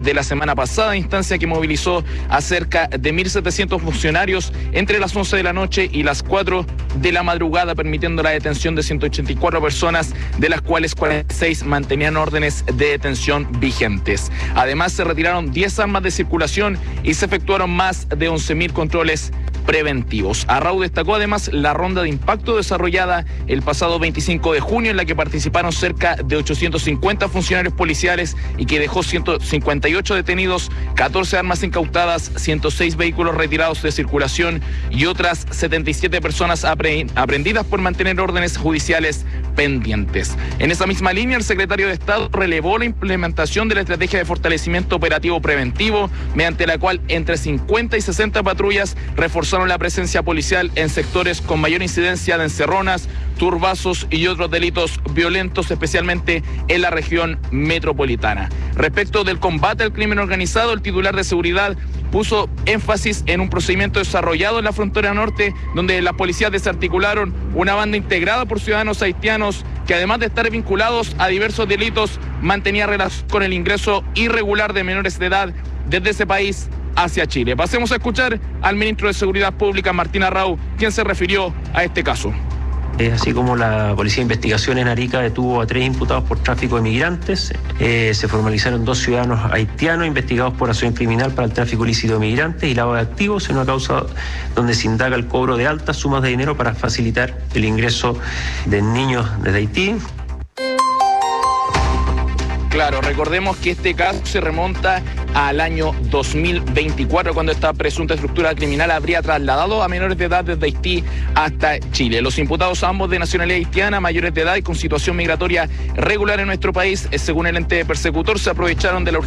de la semana pasada, instancia que movilizó a cerca de 1.700 funcionarios entre las 11 de la noche y las 4 de la madrugada, permitiendo la detención de 184 personas, de las cuales 46 mantenían órdenes de detención vigentes. Además, se retiraron 10 armas de circulación y se efectuaron más de 11.000 controles preventivos. Arrau destacó además la ronda de impacto desarrollada el pasado 25 de junio, en la que participaron cerca de 850 funcionarios policiales y que dejó 158 detenidos, 14 armas incautadas, 106 vehículos retirados de circulación y otras 77 personas aprehendidas por mantener órdenes judiciales pendientes. En esa misma línea, el secretario de Estado relevó la implementación de la estrategia de fortalecimiento operativo preventivo, mediante la cual entre 50 y 60 patrullas reforzaron la presencia policial en sectores con mayor incidencia de encerronas, turbazos y otros delitos violentos, especialmente en la región metropolitana. Respecto del combate al crimen organizado, el titular de seguridad puso énfasis en un procedimiento desarrollado en la frontera norte, donde las policías desarticularon una banda integrada por ciudadanos haitianos que, además de estar vinculados a diversos delitos, mantenía relación con el ingreso irregular de menores de edad desde ese país hacia Chile. Pasemos a escuchar al ministro de Seguridad Pública, Martín Arrau, quien se refirió a este caso. Así como la Policía de Investigación en Arica detuvo a 3 imputados por tráfico de migrantes, se formalizaron 2 ciudadanos haitianos investigados por acción criminal para el tráfico ilícito de migrantes y lavado de activos, en una causa donde se indaga el cobro de altas sumas de dinero para facilitar el ingreso de niños desde Haití. Claro, recordemos que este caso se remonta al año 2024, cuando esta presunta estructura criminal habría trasladado a menores de edad desde Haití hasta Chile. Los imputados, ambos de nacionalidad haitiana, mayores de edad y con situación migratoria regular en nuestro país, según el ente persecutor, se aprovecharon de la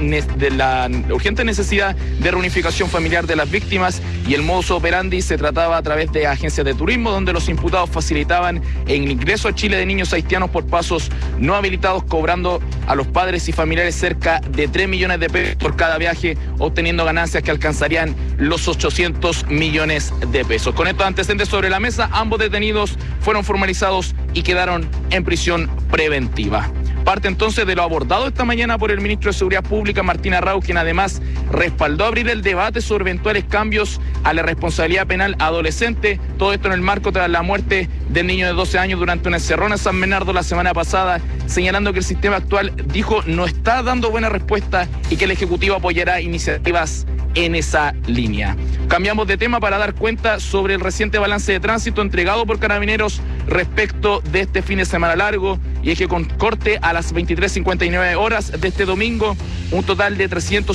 urgente necesidad de reunificación familiar de las víctimas, y el modus operandi se trataba a través de agencias de turismo, donde los imputados facilitaban el ingreso a Chile de niños haitianos por pasos no habilitados, cobrando a los padres y familiares cerca de 3 millones de pesos por cada viaje, obteniendo ganancias que alcanzarían los 800 millones de pesos. Con estos antecedentes sobre la mesa, ambos detenidos fueron formalizados y quedaron en prisión preventiva. Parte entonces de lo abordado esta mañana por el ministro de Seguridad Pública, Martín Arrau, quien además respaldó abrir el debate sobre eventuales cambios a la responsabilidad penal adolescente. Todo esto en el marco tras la muerte del niño de 12 años durante una encerrona en San Bernardo la semana pasada, señalando que el sistema actual, dijo, no está dando buena respuesta y que el Ejecutivo apoyará iniciativas en esa línea. Cambiamos de tema para dar cuenta sobre el reciente balance de tránsito entregado por Carabineros respecto de este fin de semana largo, y es que con corte a las 23:59 horas de este domingo, un total de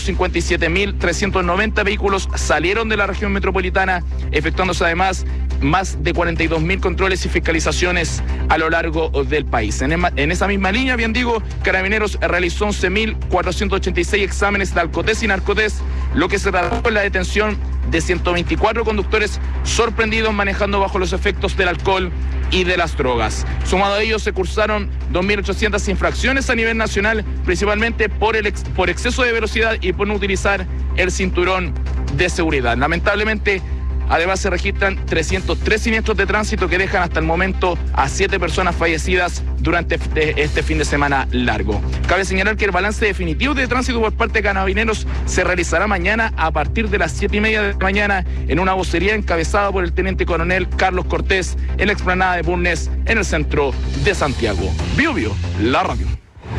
357.390 vehículos salieron de la región metropolitana, efectuándose además más de 42.000 controles y fiscalizaciones a lo largo del país. En esa misma línea, bien digo, Carabineros realizó 11.486 exámenes de alcotés y narcotés, lo que se tradujo en la detención de 124 conductores sorprendidos manejando bajo los efectos del alcohol y de las drogas. Sumado a ello, se cursaron 2.800 infracciones a nivel nacional, principalmente por exceso de velocidad y por no utilizar el cinturón de seguridad. Lamentablemente, además, se registran 303 siniestros de tránsito que dejan hasta el momento a 7 personas fallecidas durante este fin de semana largo. Cabe señalar que el balance definitivo de tránsito por parte de Carabineros se realizará mañana a partir de las 7:30 de la mañana en una vocería encabezada por el teniente coronel Carlos Cortés en la explanada de Bulnes, en el centro de Santiago. Bio Bio, la radio.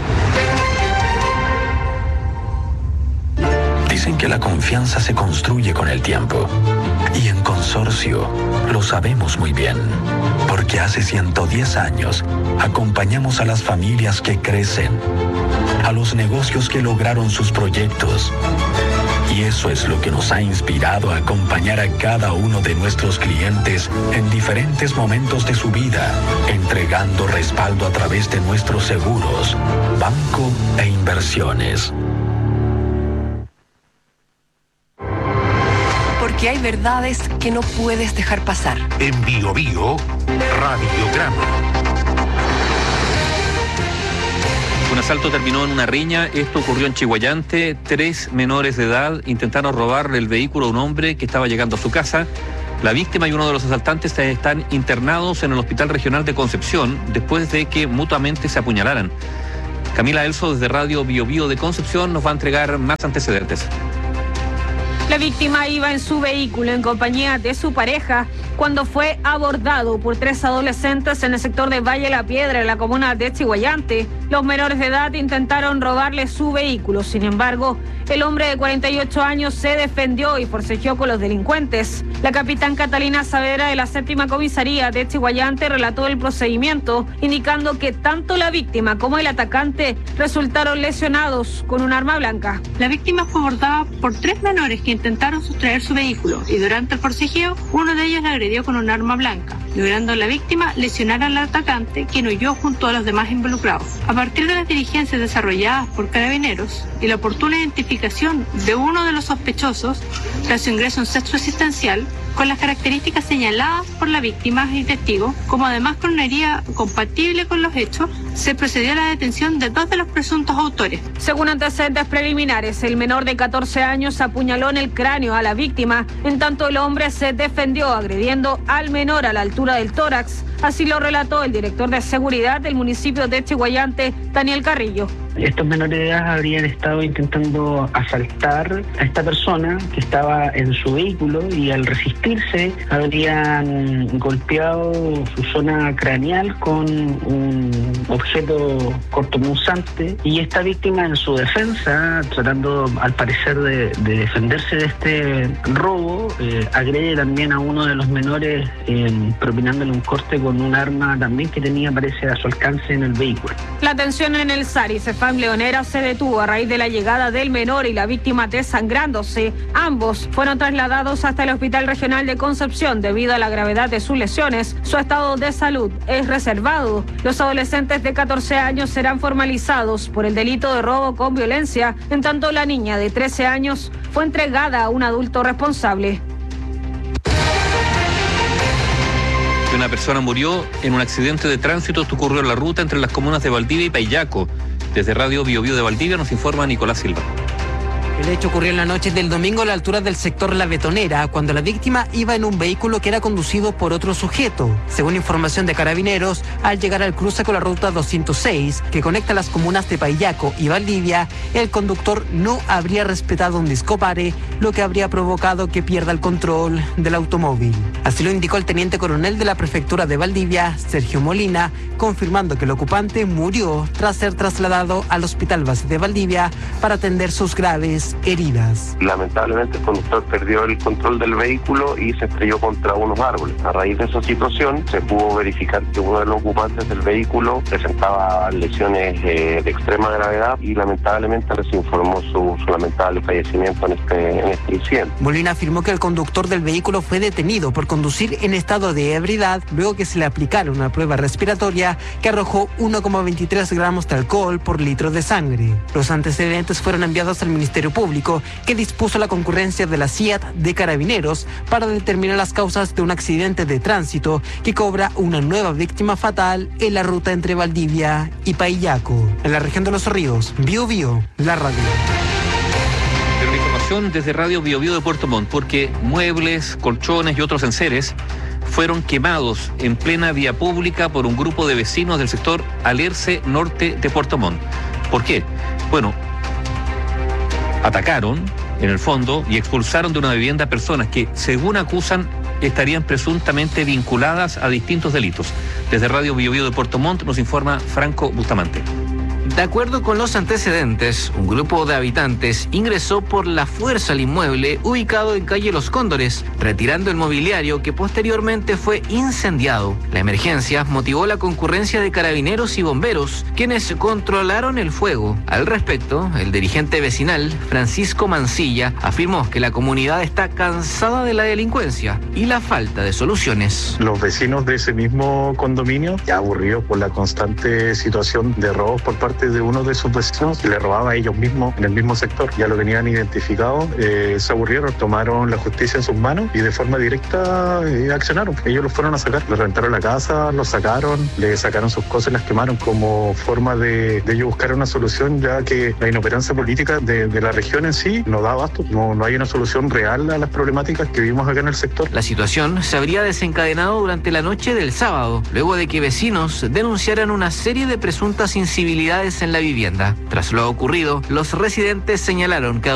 Dicen que la confianza se construye con el tiempo. Y en Consorcio lo sabemos muy bien, porque hace 110 años acompañamos a las familias que crecen, a los negocios que lograron sus proyectos. Y eso es lo que nos ha inspirado a acompañar a cada uno de nuestros clientes en diferentes momentos de su vida, entregando respaldo a través de nuestros seguros, banco e inversiones. Porque hay verdades que no puedes dejar pasar. En Bio Bio, Radiograma. Un asalto terminó en una riña. Esto ocurrió en Chiguayante. 3 menores de edad intentaron robarle el vehículo a un hombre que estaba llegando a su casa. La víctima y uno de los asaltantes están internados en el Hospital Regional de Concepción después de que mutuamente se apuñalaran. Camila Elso, desde Radio Bio Bio de Concepción, nos va a entregar más antecedentes. La víctima iba en su vehículo en compañía de su pareja cuando fue abordado por 3 adolescentes en el sector de Valle La Piedra, en la comuna de Chiguayante. Los menores de edad intentaron robarle su vehículo. Sin embargo, el hombre de 48 años se defendió y forcejeó con los delincuentes. La capitán Catalina Saavedra de la 7ª Comisaría de Chiguayante relató el procedimiento, indicando que tanto la víctima como el atacante resultaron lesionados con un arma blanca. La víctima fue abordada por 3 menores que intentaron sustraer su vehículo y durante el forcejeo uno de ellos la agredió con un arma blanca, logrando la víctima lesionar al atacante, quien huyó junto a los demás involucrados. A partir de las diligencias desarrolladas por Carabineros y la oportuna identificación de uno de los sospechosos, tras su ingreso en centro asistencial, con las características señaladas por la víctima y testigo, como además con una herida compatible con los hechos, se procedió a la detención de 2 de los presuntos autores. Según antecedentes preliminares, el menor de 14 años apuñaló en el cráneo a la víctima, en tanto el hombre se defendió agrediendo al menor a la altura del tórax. Así lo relató el director de seguridad del municipio de Chiguayante, Daniel Carrillo. Estos menores de edad habrían estado intentando asaltar a esta persona que estaba en su vehículo y al resistirse habrían golpeado su zona craneal con un objeto cortopunzante y esta víctima en su defensa, tratando al parecer de defenderse de este robo, agrede también a uno de los menores propinándole un corte con un arma también que tenía, parece, a su alcance en el vehículo. La tensión en el SARI CEFAM Leonera se detuvo a raíz de la llegada del menor y la víctima desangrándose. Ambos fueron trasladados hasta el Hospital Regional de Concepción debido a la gravedad de sus lesiones. Su estado de salud es reservado. Los adolescentes de 14 años serán formalizados por el delito de robo con violencia, en tanto la niña de 13 años fue entregada a un adulto responsable. Una persona murió en un accidente de tránsito que ocurrió en la ruta entre las comunas de Valdivia y Paillaco. Desde Radio Bio Bio de Valdivia nos informa Nicolás Silva. El hecho ocurrió en la noche del domingo a la altura del sector La Betonera, cuando la víctima iba en un vehículo que era conducido por otro sujeto. Según información de Carabineros, al llegar al cruce con la ruta 206, que conecta las comunas de Paillaco y Valdivia, el conductor no habría respetado un discopare, lo que habría provocado que pierda el control del automóvil. Así lo indicó el teniente coronel de la prefectura de Valdivia, Sergio Molina, confirmando que el ocupante murió tras ser trasladado al Hospital Base de Valdivia para atender sus graves heridas. Lamentablemente el conductor perdió el control del vehículo y se estrelló contra unos árboles. A raíz de esa situación se pudo verificar que uno de los ocupantes del vehículo presentaba lesiones de extrema gravedad y lamentablemente les informó su lamentable fallecimiento en este incidente. Molina afirmó que el conductor del vehículo fue detenido por conducir en estado de ebriedad luego que se le aplicaron una prueba respiratoria que arrojó 1,23 gramos de alcohol por litro de sangre. Los antecedentes fueron enviados al Ministerio Público, que dispuso la concurrencia de la CIAT de Carabineros para determinar las causas de un accidente de tránsito que cobra una nueva víctima fatal en la ruta entre Valdivia y Paillaco. En la región de Los Ríos, Bio Bio, la radio. Pero la información desde Radio Bio Bio de Puerto Montt, porque muebles, colchones y otros enseres fueron quemados en plena vía pública por un grupo de vecinos del sector Alerce Norte de Puerto Montt. ¿Por qué? Bueno, atacaron, en el fondo, y expulsaron de una vivienda a personas que, según acusan, estarían presuntamente vinculadas a distintos delitos. Desde Radio Bio Bio de Puerto Montt nos informa Franco Bustamante. De acuerdo con los antecedentes, un grupo de habitantes ingresó por la fuerza al inmueble ubicado en calle Los Cóndores, retirando el mobiliario que posteriormente fue incendiado. La emergencia motivó la concurrencia de carabineros y bomberos, quienes controlaron el fuego. Al respecto, el dirigente vecinal, Francisco Mancilla, afirmó que la comunidad está cansada de la delincuencia y la falta de soluciones. Los vecinos de ese mismo condominio, ya aburridos por la constante situación de robos por parte de uno de sus vecinos, que le robaba a ellos mismos en el mismo sector, ya lo tenían identificado, se aburrieron, tomaron la justicia en sus manos y de forma directa accionaron. Ellos los fueron a sacar, les rentaron la casa, los sacaron, le sacaron sus cosas y las quemaron como forma de ellos buscar una solución, ya que la inoperancia política de la región en sí no da abasto, no hay una solución real a las problemáticas que vivimos acá en el sector. La situación se habría desencadenado durante la noche del sábado, luego de que vecinos denunciaran una serie de presuntas incivilidades irregularidades en la vivienda. Tras lo ocurrido, los residentes señalaron que